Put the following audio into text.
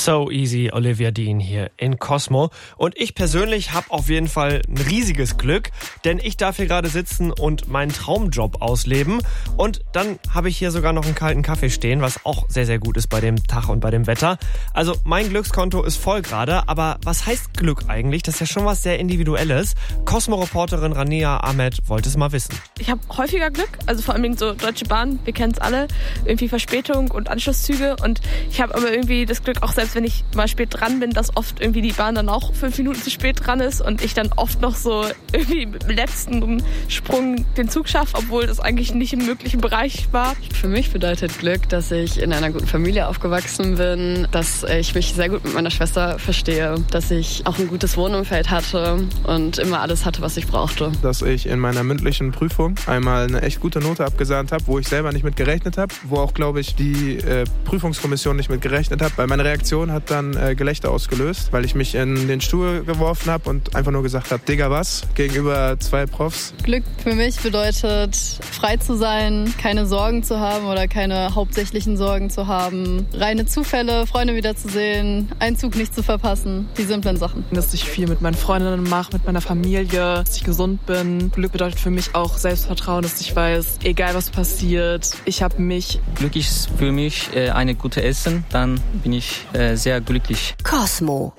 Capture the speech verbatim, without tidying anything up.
So Easy, Olivia Dean hier in Cosmo. Und ich persönlich habe auf jeden Fall ein riesiges Glück, denn ich darf hier gerade sitzen und meinen Traumjob ausleben. Und dann habe ich hier sogar noch einen kalten Kaffee stehen, was auch sehr, sehr gut ist bei dem Tag und bei dem Wetter. Also mein Glückskonto ist voll gerade, aber was heißt Glück eigentlich? Das ist ja schon was sehr Individuelles. Cosmo-Reporterin Rania Ahmed wollte es mal wissen. Ich habe häufiger Glück, also vor allem so Deutsche Bahn, wir kennen es alle, irgendwie Verspätung und Anschlusszüge. Und ich habe aber irgendwie das Glück, auch selbst wenn ich mal spät dran bin, dass oft irgendwie die Bahn dann auch fünf Minuten zu spät dran ist und ich dann oft noch so irgendwie mit dem letzten Sprung den Zug schaffe, obwohl das eigentlich nicht im möglichen Bereich war. Für mich bedeutet Glück, dass ich in einer guten Familie aufgewachsen bin, dass ich mich sehr gut mit meiner Schwester verstehe, dass ich auch ein gutes Wohnumfeld hatte und immer alles hatte, was ich brauchte. Dass ich in meiner mündlichen Prüfung einmal eine echt gute Note abgesahnt habe, wo ich selber nicht mit gerechnet habe, wo auch, glaube ich, die äh, Prüfungskommission nicht mit gerechnet hat, weil meine Reaktion hat dann äh, Gelächter ausgelöst, weil ich mich in den Stuhl geworfen habe und einfach nur gesagt habe, Digga, was? Gegenüber zwei Profs. Glück für mich bedeutet, frei zu sein, keine Sorgen zu haben oder keine hauptsächlichen Sorgen zu haben, reine Zufälle, Freunde wiederzusehen, einen Zug nicht zu verpassen, die simplen Sachen. Dass ich viel mit meinen Freundinnen mache, mit meiner Familie, dass ich gesund bin. Glück bedeutet für mich auch Selbstvertrauen, dass ich weiß, egal was passiert, ich habe mich. Glück ist für mich äh, eine gute Essen, dann bin ich äh, sehr glücklich. Cosmo.